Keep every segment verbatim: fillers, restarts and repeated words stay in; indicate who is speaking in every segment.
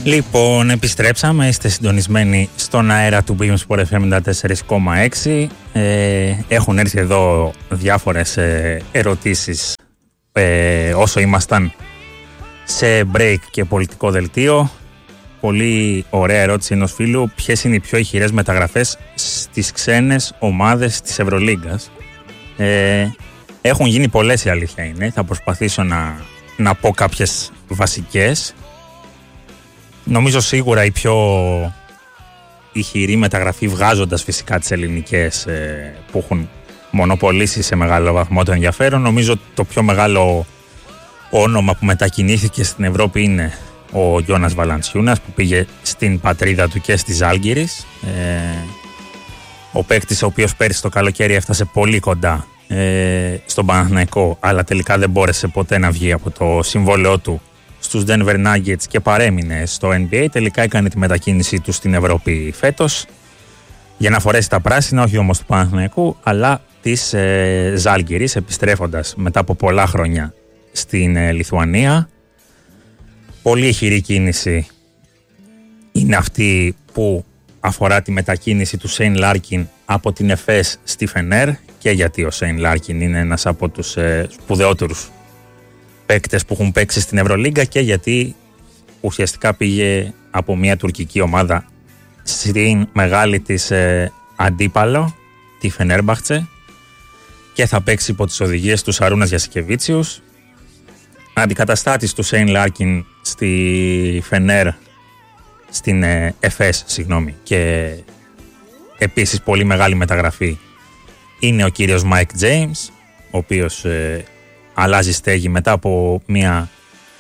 Speaker 1: Λοιπόν, επιστρέψαμε, είστε συντονισμένοι στον αέρα του Beam Sport εφ εμ ενενήντα τέσσερα κόμμα έξι. Ε, έχουν έρθει εδώ διάφορες ε, ερωτήσεις ε, όσο ήμασταν σε break και πολιτικό δελτίο. Πολύ ωραία ερώτηση ενός φίλου. Ποιες είναι οι πιο ηχηρές μεταγραφές στις ξένες ομάδες της Ευρωλίγκας? Ε, έχουν γίνει πολλές, η αλήθεια είναι. Θα προσπαθήσω να, να πω κάποιες βασικές. Νομίζω σίγουρα η πιο ηχηρή μεταγραφή, βγάζοντας φυσικά τις ελληνικές ε, που έχουν μονοπολίσει σε μεγάλο βαθμό το ενδιαφέρον, νομίζω το πιο μεγάλο όνομα που μετακινήθηκε στην Ευρώπη είναι ο Γιώνας Βαλαντσιούνας, που πήγε στην πατρίδα του και στη Ζάλγκιρις. Ε, ο παίκτης ο οποίος πέρυσι το καλοκαίρι έφτασε πολύ κοντά ε, στον Παναθηναϊκό, αλλά τελικά δεν μπόρεσε ποτέ να βγει από το συμβόλαιό του στους Denver Nuggets και παρέμεινε στο N B A. Τελικά έκανε τη μετακίνησή του στην Ευρώπη φέτος για να φορέσει τα πράσινα, όχι όμως του Παναθηναϊκού, αλλά της ε, Ζάλγκιρις, επιστρέφοντας μετά από πολλά χρόνια στην ε, Λιθουανία. Πολύ ηχηρή κίνηση είναι αυτή που αφορά τη μετακίνηση του Σέιν Λάρκιν από την Εφές στη Φενέρ, και γιατί ο Σέιν Λάρκιν είναι ένας από τους ε, σπουδαιότερους παίκτες που έχουν παίξει στην Ευρωλίγκα, και γιατί ουσιαστικά πήγε από μια τουρκική ομάδα στην μεγάλη της ε, αντίπαλο, τη Φενέρμπαχτσε, και θα παίξει υπό τις οδηγίες του Σαρούνας Γιασικεβίτσιους. Αντικαταστάτης του Σέιν Λάρκιν στη Φενέρ, στην ε, Εφές, συγγνώμη, και επίσης πολύ μεγάλη μεταγραφή είναι ο κύριος Μάικ Τζέιμς, ο οποίος ε, αλλάζει στέγη μετά από μια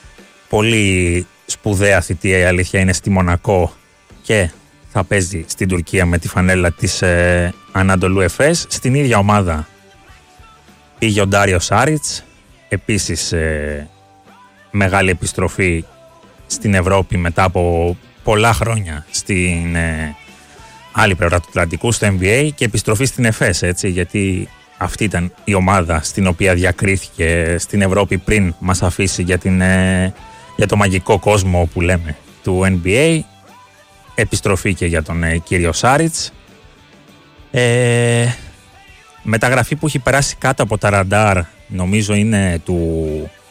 Speaker 1: πολύ σπουδαία θητεία, η αλήθεια είναι, στη Μονακό, και θα παίζει στην Τουρκία με τη φανέλα της ε, Ανατολού Εφές. Στην ίδια ομάδα πήγε ο Ντάριο Σάριτς, επίσης ε, μεγάλη επιστροφή στην Ευρώπη μετά από πολλά χρόνια στην ε, άλλη πλευρά του Ατλαντικού, στο N B A, και επιστροφή στην Εφές, έτσι, γιατί αυτή ήταν η ομάδα στην οποία διακρίθηκε στην Ευρώπη πριν μας αφήσει για, την, ε, για το μαγικό κόσμο που λέμε του N B A. Επιστροφή και για τον ε, κύριο Σάριτς. Ε, μεταγραφή που έχει περάσει κάτω από τα ραντάρ, νομίζω είναι του,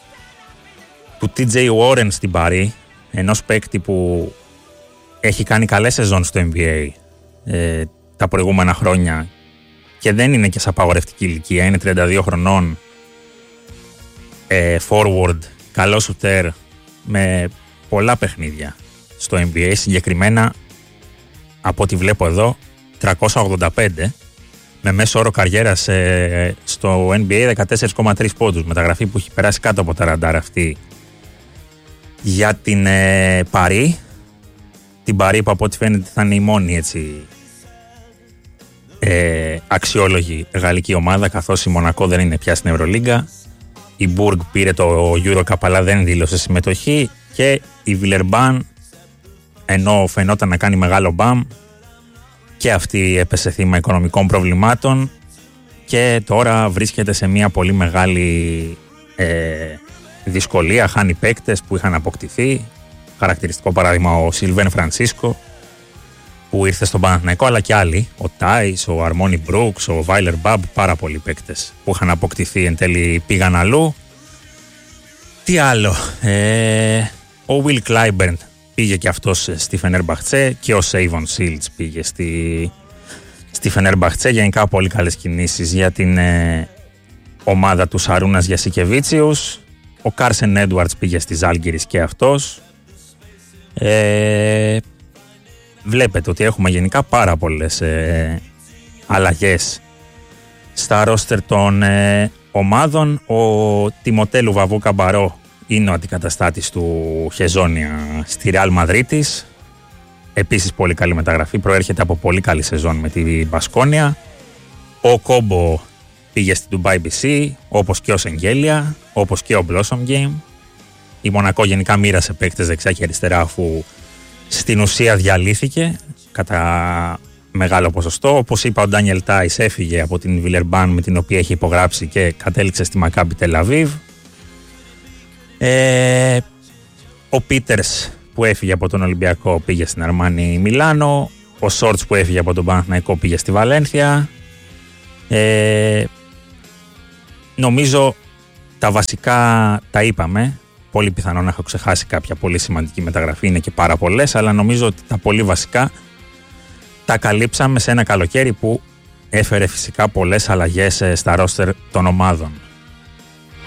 Speaker 1: του T J Warren στην Παρί, ενός παίκτη που έχει κάνει καλές σεζόν στο N B A ε, τα προηγούμενα χρόνια, και δεν είναι και σε απαγορευτική ηλικία, είναι τριάντα δύο χρονών, ε, forward, καλό σουτέρ, με πολλά παιχνίδια στο N B A, συγκεκριμένα από ό,τι βλέπω εδώ τριακόσια ογδόντα πέντε, με μέσο όρο καριέρας ε, στο N B A δεκατέσσερα κόμμα τρία πόντους. Μεταγραφή που έχει περάσει κάτω από τα ραντάρ αυτή για την ε, Παρί, την Παρί που από ό,τι φαίνεται θα είναι η μόνη, έτσι, Ε, αξιόλογη γαλλική ομάδα, καθώς η Μονακό δεν είναι πια στην Ευρωλίγκα. Η Μπουργκ πήρε το EuroCup αλλά δεν δήλωσε συμμετοχή, και η Βιλερμπάν, ενώ φαινόταν να κάνει μεγάλο μπαμ, και αυτή έπεσε θύμα οικονομικών προβλημάτων και τώρα βρίσκεται σε μια πολύ μεγάλη ε, δυσκολία. Χάνει παίκτες που είχαν αποκτηθεί, χαρακτηριστικό παράδειγμα ο Σιλβέν Φρανσίσκο που ήρθε στον Παναθηναϊκό, αλλά και άλλοι, ο Τάις, ο Αρμόνι Μπρούξ, ο Βάιλερ Μπαμπ, πάρα πολλοί παίκτες που είχαν αποκτηθεί εν τέλει πήγαν αλλού. Τι άλλο, ε, ο Will Clyburn πήγε και αυτός στη Φενέρμπαχτσε, και ο Σέιβον Σίλτς πήγε στη, στη Φενέρμπαχτσε. Γενικά πολύ καλές κινήσεις για την ε, ομάδα του Σαρούνας Γιασικεβίτσιους. Ο Κάρσεν Έντουαρτς πήγε στη Ζάλγκιρις και αυτός. Ε, Βλέπετε ότι έχουμε γενικά πάρα πολλές ε, αλλαγές στα ρόστερ των ε, ομάδων. Ο Τιμοτέλου Βαβού Καμπαρό είναι ο αντικαταστάτης του Χεζόνια στη Ρεάλ Μαδρίτης. Επίσης πολύ καλή μεταγραφή, προέρχεται από πολύ καλή σεζόν με τη Μπασκόνια. Ο Κόμπο πήγε στην Dubai μπι σι, όπως και ο Σεγγέλια, όπως και ο Blossom Game. Η Μονακό γενικά μοίρασε παίκτες δεξιά και αριστερά, αφού στην ουσία διαλύθηκε κατά μεγάλο ποσοστό. Όπως είπα, ο Ντάνιελ Τάις έφυγε από την Βιλερμπάν με την οποία έχει υπογράψει και κατέληξε στη Μακάμπι Τελαβίβ. Ε, ο Πίτερς που έφυγε από τον Ολυμπιακό πήγε στην Αρμάνι Μιλάνο. Ο Σόρτς που έφυγε από τον Παναθηναϊκό πήγε στη Βαλένθια. Ε, νομίζω τα βασικά τα είπαμε. Πολύ πιθανό να έχω ξεχάσει κάποια πολύ σημαντική μεταγραφή, είναι και πάρα πολλές, αλλά νομίζω ότι τα πολύ βασικά τα καλύψαμε σε ένα καλοκαίρι που έφερε φυσικά πολλές αλλαγές στα ρόστερ των ομάδων.